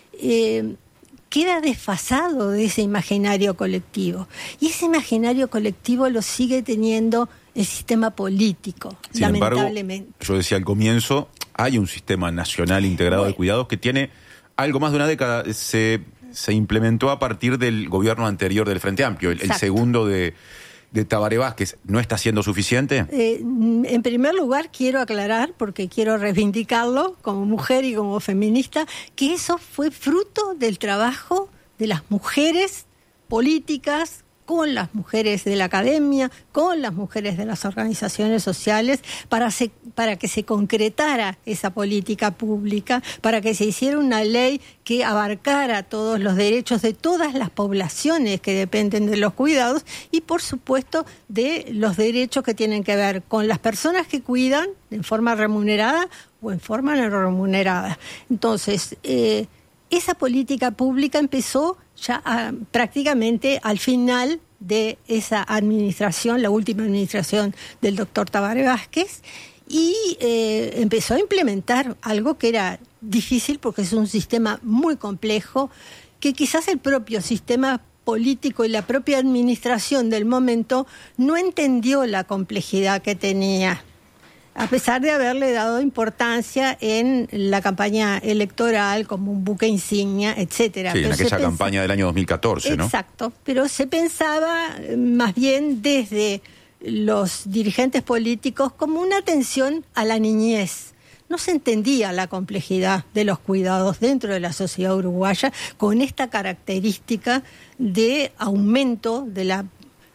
queda desfasado de ese imaginario colectivo. Y ese imaginario colectivo lo sigue teniendo el sistema político, Sin lamentablemente. embargo, yo decía al comienzo, hay un sistema nacional integrado de cuidados que tiene algo más de una década. Se implementó a partir del gobierno anterior del Frente Amplio, el segundo de Tabaré Vázquez. ¿No está siendo suficiente? En primer lugar, quiero aclarar, porque quiero reivindicarlo como mujer y como feminista, que eso fue fruto del trabajo de las mujeres políticas, con las mujeres de la academia, con las mujeres de las organizaciones sociales, para que se concretara esa política pública, para que se hiciera una ley que abarcara todos los derechos de todas las poblaciones que dependen de los cuidados y, por supuesto, de los derechos que tienen que ver con las personas que cuidan en forma remunerada o en forma no remunerada. Entonces, esa política pública empezó ya prácticamente al final de esa administración, la última administración del doctor Tabaré Vázquez, y empezó a implementar algo que era difícil porque es un sistema muy complejo, que quizás el propio sistema político y la propia administración del momento no entendió la complejidad que tenía, a pesar de haberle dado importancia en la campaña electoral como un buque insignia, etcétera. Sí, pero en aquella campaña del año 2014, ¿no? Exacto, pero se pensaba más bien desde los dirigentes políticos como una atención a la niñez. No se entendía la complejidad de los cuidados dentro de la sociedad uruguaya con esta característica de aumento de la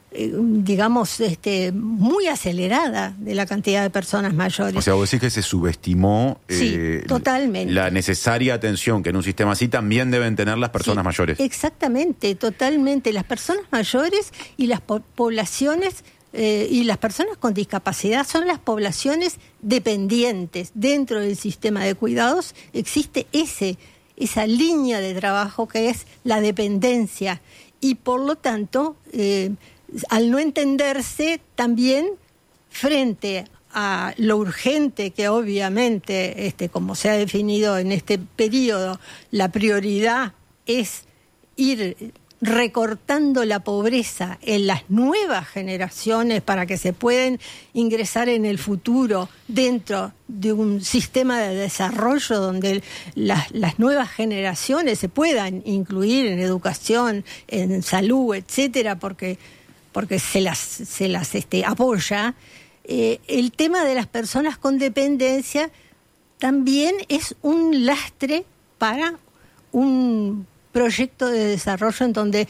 digamos, muy acelerada de la cantidad de personas mayores. O sea, vos decís que se subestimó totalmente la necesaria atención que en un sistema así también deben tener las personas mayores. Exactamente, totalmente. Las personas mayores y las poblaciones y las personas con discapacidad son las poblaciones dependientes. Dentro del sistema de cuidados existe esa línea de trabajo que es la dependencia y por lo tanto al no entenderse también frente a lo urgente que obviamente, como se ha definido en este periodo, la prioridad es ir recortando la pobreza en las nuevas generaciones para que se puedan ingresar en el futuro dentro de un sistema de desarrollo donde las nuevas generaciones se puedan incluir en educación, en salud, etcétera, porque se las apoya. El tema de las personas con dependencia también es un lastre para un proyecto de desarrollo en donde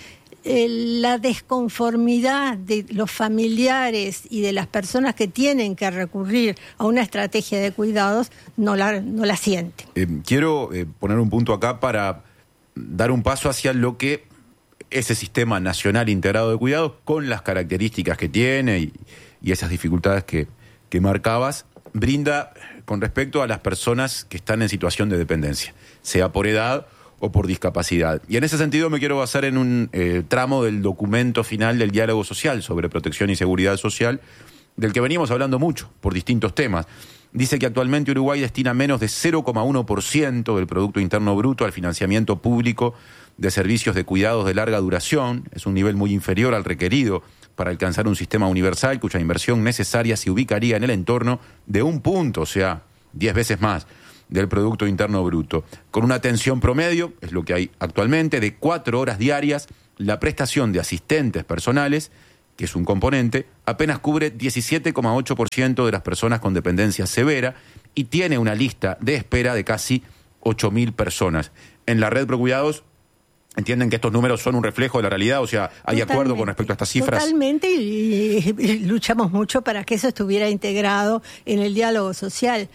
la desconformidad de los familiares y de las personas que tienen que recurrir a una estrategia de cuidados no la sienten. Quiero poner un punto acá para dar un paso hacia lo que ese sistema nacional integrado de cuidados, con las características que tiene y esas dificultades que marcabas, brinda con respecto a las personas que están en situación de dependencia, sea por edad o por discapacidad. Y en ese sentido me quiero basar en un tramo del documento final del diálogo social sobre protección y seguridad social, del que venimos hablando mucho por distintos temas. dice que actualmente Uruguay destina menos de 0,1% del Producto Interno Bruto al financiamiento público de servicios de cuidados de larga duración. Es un nivel muy inferior al requerido para alcanzar un sistema universal cuya inversión necesaria se ubicaría en el entorno de 1 punto, o sea, 10 veces más del Producto Interno Bruto. Con una atención promedio, es lo que hay actualmente, de 4 horas diarias, la prestación de asistentes personales, que es un componente, apenas cubre 17,8% de las personas con dependencia severa y tiene una lista de espera de casi 8.000 personas. En la red Procuidados entienden que estos números son un reflejo de la realidad, o sea, ¿hay acuerdo con respecto a estas cifras? Totalmente, y luchamos mucho para que eso estuviera integrado en el diálogo social.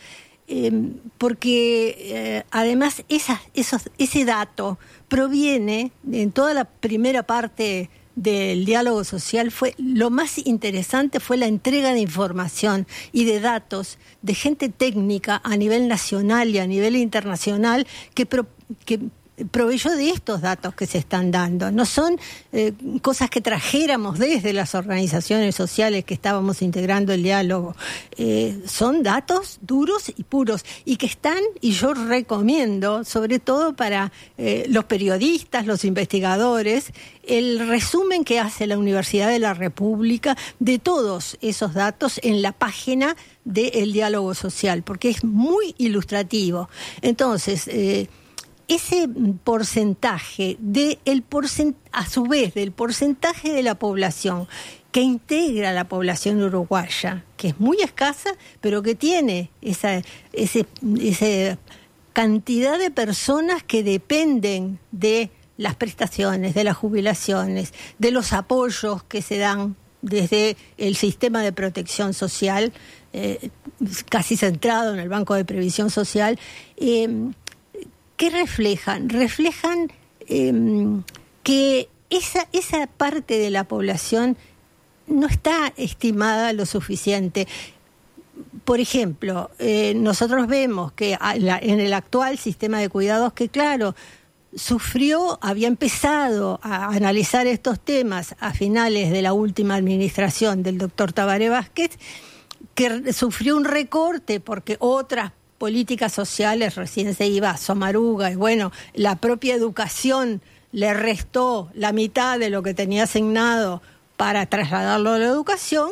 Porque además ese dato proviene, en toda la primera parte del diálogo social, lo más interesante fue la entrega de información y de datos de gente técnica a nivel nacional y a nivel internacional que proveyó de estos datos que se están dando. No son cosas que trajéramos desde las organizaciones sociales que estábamos integrando el diálogo. Son datos duros y puros y que están, y yo recomiendo, sobre todo para los periodistas, los investigadores, el resumen que hace la Universidad de la República de todos esos datos en la página del diálogo social, porque es muy ilustrativo. Entonces, ese porcentaje a su vez del porcentaje de la población que integra la población uruguaya, que es muy escasa, pero que tiene esa cantidad de personas que dependen de las prestaciones, de las jubilaciones, de los apoyos que se dan desde el sistema de protección social, casi centrado en el Banco de Previsión Social. ¿Qué reflejan? Reflejan que esa parte de la población no está estimada lo suficiente. Por ejemplo, nosotros vemos que en el actual sistema de cuidados, que claro, había empezado a analizar estos temas a finales de la última administración del doctor Tabaré Vázquez, que sufrió un recorte porque otras políticas sociales recién se iba a Somaruga, y bueno, la propia educación le restó la mitad de lo que tenía asignado para trasladarlo a la educación.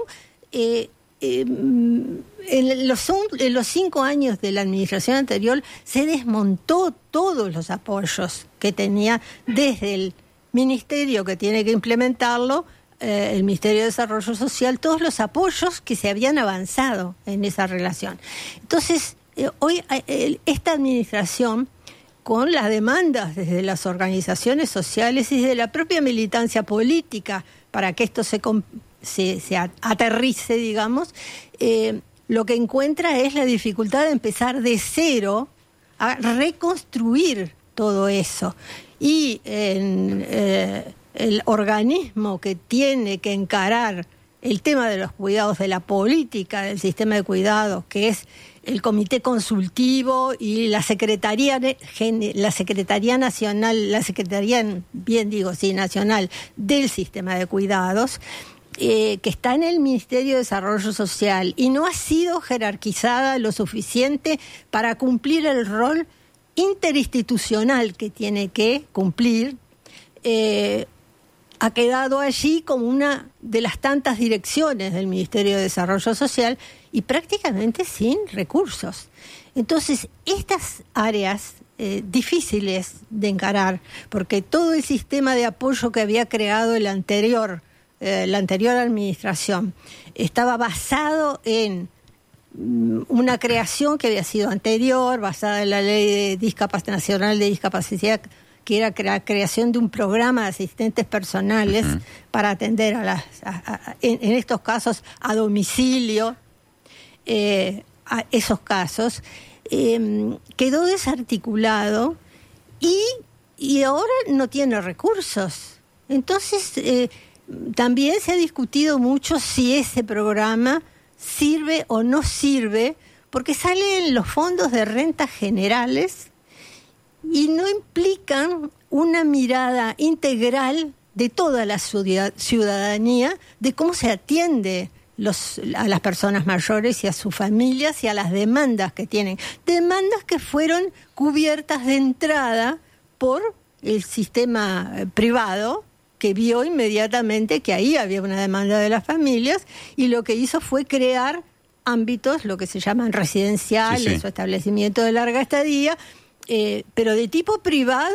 En los 5 años de la administración anterior se desmontó todos los apoyos que tenía desde el ministerio que tiene que implementarlo, el Ministerio de Desarrollo Social, todos los apoyos que se habían avanzado en esa relación. Entonces, hoy esta administración, con las demandas desde las organizaciones sociales y desde la propia militancia política para que esto se aterrice, digamos, lo que encuentra es la dificultad de empezar de cero a reconstruir todo eso. Y el organismo que tiene que encarar el tema de los cuidados, de la política del sistema de cuidados, que es el Comité Consultivo y la Secretaría Nacional, Nacional del Sistema de Cuidados, que está en el Ministerio de Desarrollo Social y no ha sido jerarquizada lo suficiente para cumplir el rol interinstitucional que tiene que cumplir, ha quedado allí como una de las tantas direcciones del Ministerio de Desarrollo Social y prácticamente sin recursos. Entonces, estas áreas difíciles de encarar, porque todo el sistema de apoyo que había creado la anterior administración estaba basado en una creación que había sido anterior, basada en la Ley Nacional de Discapacidad, que era la creación de un programa de asistentes personales para atender en estos casos a domicilio, a esos casos. Quedó desarticulado y ahora no tiene recursos. Entonces, también se ha discutido mucho si ese programa sirve o no sirve, porque salen los fondos de rentas generales y no implican una mirada integral de toda la ciudadanía de cómo se atiende a las personas mayores y a sus familias y a las demandas que tienen. Demandas que fueron cubiertas de entrada por el sistema privado, que vio inmediatamente que ahí había una demanda de las familias y lo que hizo fue crear ámbitos, lo que se llaman residenciales o establecimientos de larga estadía, pero de tipo privado,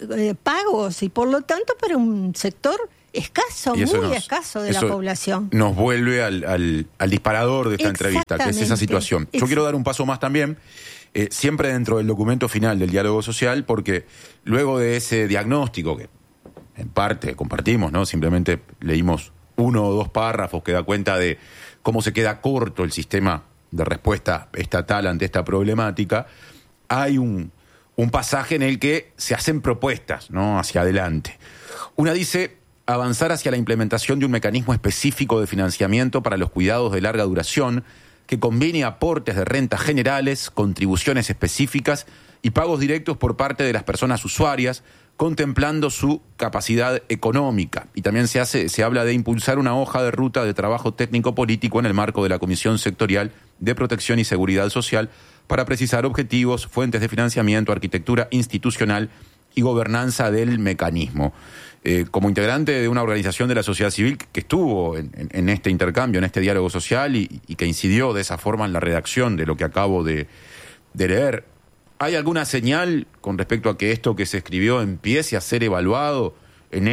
pagos, y por lo tanto para un sector escaso, muy escaso de la población. Nos vuelve al disparador de esta entrevista, que es esa situación. Yo quiero dar un paso más también, siempre dentro del documento final del diálogo social, porque luego de ese diagnóstico, que en parte compartimos, ¿no? Simplemente leímos 1 o 2 párrafos que da cuenta de cómo se queda corto el sistema de respuesta estatal ante esta problemática, hay un pasaje en el que se hacen propuestas, ¿no?, hacia adelante. Una dice avanzar hacia la implementación de un mecanismo específico de financiamiento para los cuidados de larga duración que combine aportes de rentas generales, contribuciones específicas y pagos directos por parte de las personas usuarias, contemplando su capacidad económica. Y también se habla de impulsar una hoja de ruta de trabajo técnico-político en el marco de la Comisión Sectorial de Protección y Seguridad Social para precisar objetivos, fuentes de financiamiento, arquitectura institucional y gobernanza del mecanismo. Como integrante de una organización de la sociedad civil que estuvo en este intercambio, en este diálogo social y que incidió de esa forma en la redacción de lo que acabo de leer, ¿hay alguna señal con respecto a que esto que se escribió empiece a ser evaluado en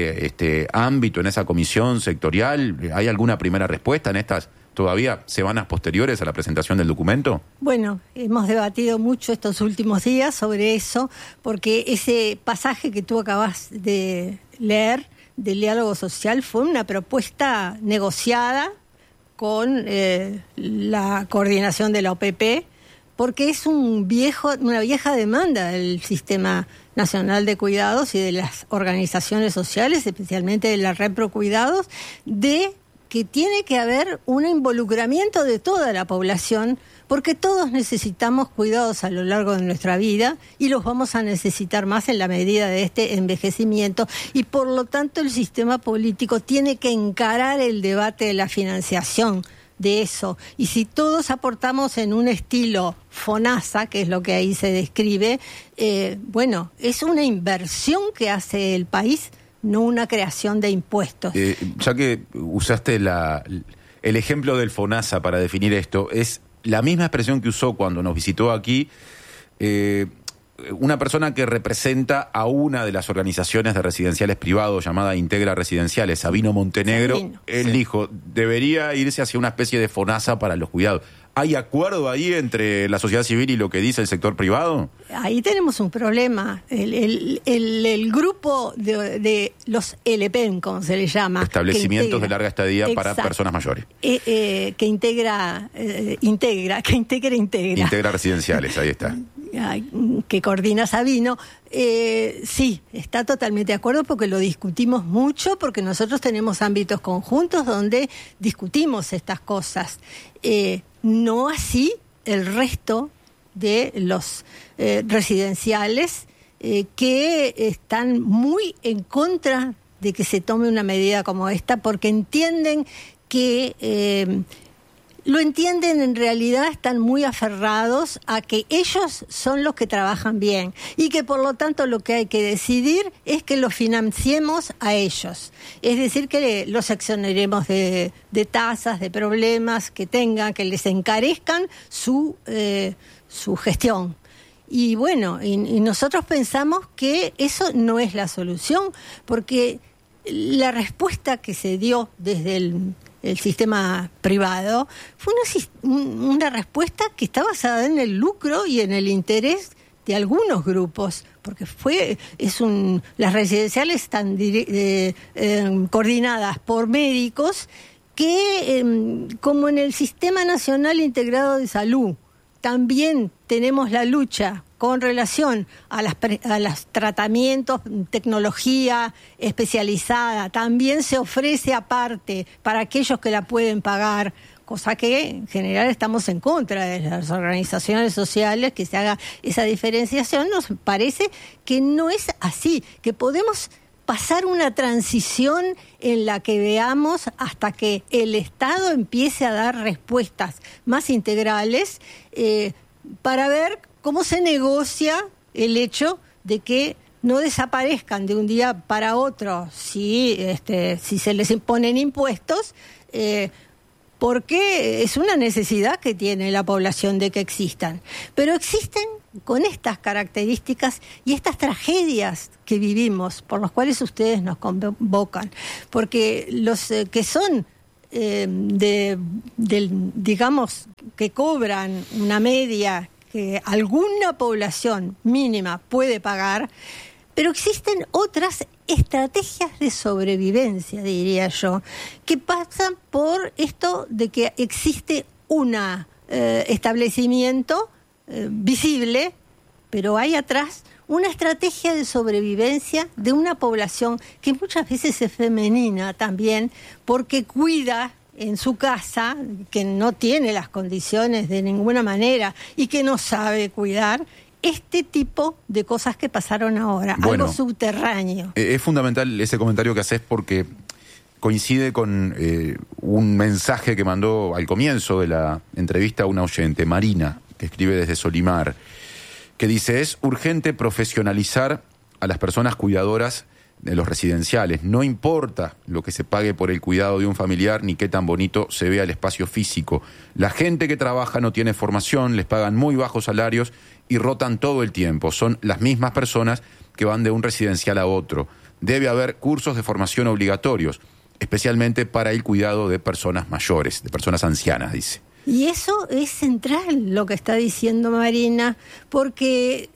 ese ámbito, en esa comisión sectorial? ¿Hay alguna primera respuesta en estas todavía semanas posteriores a la presentación del documento? Bueno, hemos debatido mucho estos últimos días sobre eso, porque ese pasaje que tú acabas de leer del diálogo social fue una propuesta negociada con la coordinación de la OPP, porque es una vieja demanda del Sistema Nacional de Cuidados y de las organizaciones sociales, especialmente de la Red Pro Cuidados, de que tiene que haber un involucramiento de toda la población, porque todos necesitamos cuidados a lo largo de nuestra vida y los vamos a necesitar más en la medida de este envejecimiento, y por lo tanto el sistema político tiene que encarar el debate de la financiación de eso. Y si todos aportamos en un estilo FONASA, que es lo que ahí se describe, bueno, es una inversión que hace el país, no una creación de impuestos. Ya que usaste el ejemplo del FONASA para definir esto, es la misma expresión que usó cuando nos visitó aquí una persona que representa a una de las organizaciones de residenciales privados llamada Integra Residenciales, Sabino Montenegro. Él dijo, debería irse hacia una especie de FONASA para los cuidados. ¿Hay acuerdo ahí entre la sociedad civil y lo que dice el sector privado? Ahí tenemos un problema. El grupo de los LPEN, como se le llama. Establecimientos de larga estadía para personas mayores. Que integra. Integra Residenciales, ahí está. Que coordina Sabino. Sí, está totalmente de acuerdo, porque lo discutimos mucho, porque nosotros tenemos ámbitos conjuntos donde discutimos estas cosas. No así el resto de los residenciales que están muy en contra de que se tome una medida como esta, porque entienden que lo entienden, en realidad están muy aferrados a que ellos son los que trabajan bien y que por lo tanto lo que hay que decidir es que los financiemos a ellos. Es decir, que los exoneremos de tasas, de problemas que tengan, que les encarezcan su gestión. Y bueno, y nosotros pensamos que eso no es la solución, porque la respuesta que se dio desde el sistema privado fue una respuesta que está basada en el lucro y en el interés de algunos grupos, porque las residenciales están coordinadas por médicos que, como en el Sistema Nacional Integrado de Salud, también tenemos la lucha con relación a los tratamientos, tecnología especializada, también se ofrece aparte para aquellos que la pueden pagar, cosa que en general estamos en contra de las organizaciones sociales, que se haga esa diferenciación. Nos parece que no es así, que podemos pasar una transición en la que veamos hasta que el Estado empiece a dar respuestas más integrales para ver cómo se negocia el hecho de que no desaparezcan de un día para otro si se les imponen impuestos, porque es una necesidad que tiene la población de que existan. Pero existen con estas características y estas tragedias que vivimos, por las cuales ustedes nos convocan, porque los que son digamos, que cobran una media que alguna población mínima puede pagar, pero existen otras estrategias de sobrevivencia, diría yo, que pasan por esto de que existe un establecimiento visible, pero hay atrás una estrategia de sobrevivencia de una población que muchas veces es femenina también, porque cuida en su casa, que no tiene las condiciones de ninguna manera y que no sabe cuidar este tipo de cosas que pasaron ahora, bueno, algo subterráneo. Es fundamental ese comentario que haces porque coincide con un mensaje que mandó al comienzo de la entrevista a una oyente, Marina, que escribe desde Solimar, que dice: es urgente profesionalizar a las personas cuidadoras de los residenciales. No importa lo que se pague por el cuidado de un familiar ni qué tan bonito se vea el espacio físico. La gente que trabaja no tiene formación, les pagan muy bajos salarios y rotan todo el tiempo. Son las mismas personas que van de un residencial a otro. Debe haber cursos de formación obligatorios, especialmente para el cuidado de personas mayores, de personas ancianas, dice. Y eso es central lo que está diciendo Marina, porque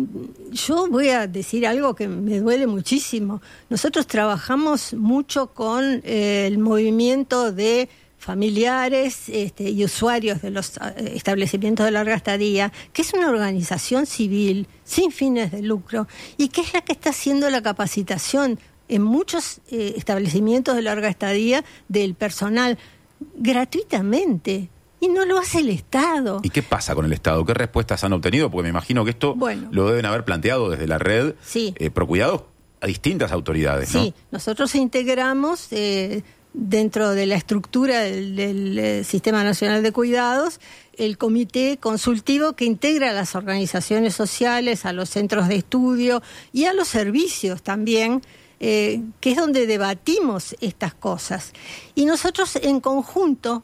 yo voy a decir algo que me duele muchísimo. Nosotros trabajamos mucho con el movimiento de familiares y usuarios de los establecimientos de larga estadía, que es una organización civil sin fines de lucro y que es la que está haciendo la capacitación en muchos establecimientos de larga estadía del personal gratuitamente. Y no lo hace el Estado. ¿Y qué pasa con el Estado? ¿Qué respuestas han obtenido? Porque me imagino que esto lo deben haber planteado desde la red, sí, Procuidados a distintas autoridades, ¿no? Sí, nosotros integramos dentro de la estructura del Sistema Nacional de Cuidados el comité consultivo que integra a las organizaciones sociales, a los centros de estudio y a los servicios también, que es donde debatimos estas cosas. Y nosotros en conjunto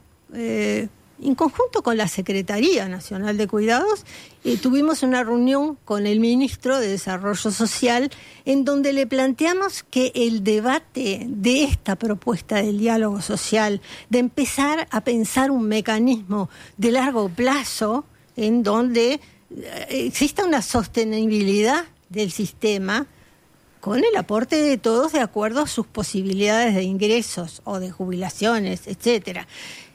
con la Secretaría Nacional de Cuidados, tuvimos una reunión con el Ministro de Desarrollo Social en donde le planteamos que el debate de esta propuesta del diálogo social, de empezar a pensar un mecanismo de largo plazo en donde exista una sostenibilidad del sistema con el aporte de todos de acuerdo a sus posibilidades de ingresos o de jubilaciones, etcétera.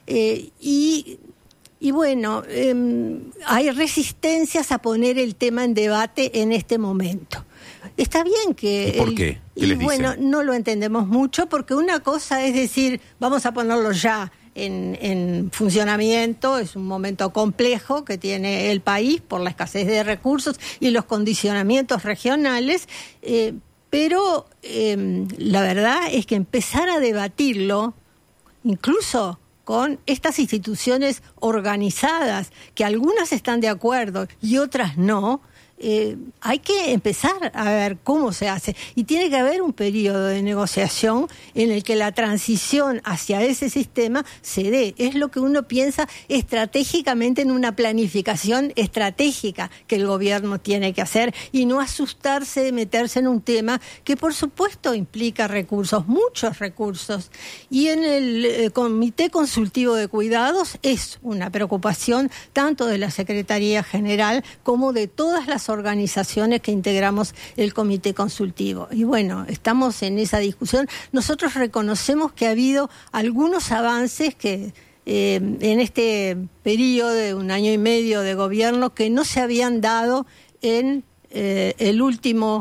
Y bueno, hay resistencias a poner el tema en debate en este momento. Está bien que... ¿Y por qué? ¿Qué les dicen? Bueno, no lo entendemos mucho porque una cosa es decir, vamos a ponerlo ya en funcionamiento, es un momento complejo que tiene el país por la escasez de recursos y los condicionamientos regionales, pero la verdad es que empezar a debatirlo, incluso con estas instituciones organizadas, que algunas están de acuerdo y otras no, hay que empezar a ver cómo se hace. Y tiene que haber un periodo de negociación en el que la transición hacia ese sistema se dé. Es lo que uno piensa estratégicamente en una planificación estratégica que el gobierno tiene que hacer y no asustarse de meterse en un tema que por supuesto implica recursos, muchos recursos. Y en el Comité Consultivo de Cuidados es una preocupación tanto de la Secretaría General como de todas las organizaciones que integramos el comité consultivo. Y bueno, estamos en esa discusión. Nosotros reconocemos que ha habido algunos avances que en este periodo de 1 año y medio de gobierno que no se habían dado en el último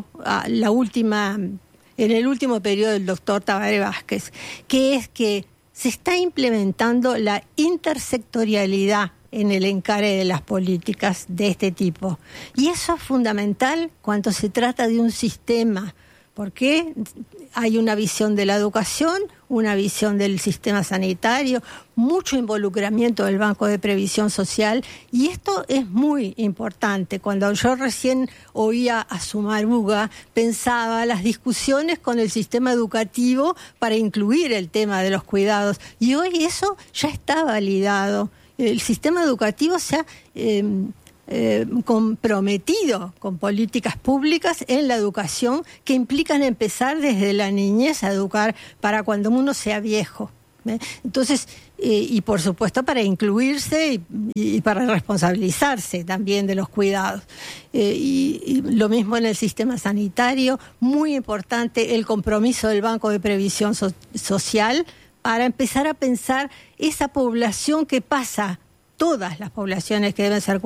periodo del doctor Tabaré Vázquez, que es que se está implementando la intersectorialidad en el encare de las políticas de este tipo. Y eso es fundamental cuando se trata de un sistema, Porque hay una visión de la educación, una visión del sistema sanitario, mucho involucramiento del Banco de Previsión Social, y esto es muy importante. Cuando yo recién oía a Sumaruga, pensaba las discusiones con el sistema educativo para incluir el tema de los cuidados, y hoy eso ya está validado. El sistema educativo se ha comprometido con políticas públicas en la educación que implican empezar desde la niñez a educar para cuando uno sea viejo. Entonces, y por supuesto para incluirse y para responsabilizarse también de los cuidados. Y lo mismo en el sistema sanitario, muy importante el compromiso del Banco de Previsión Social para empezar a pensar esa población que pasa, todas las poblaciones que deben ser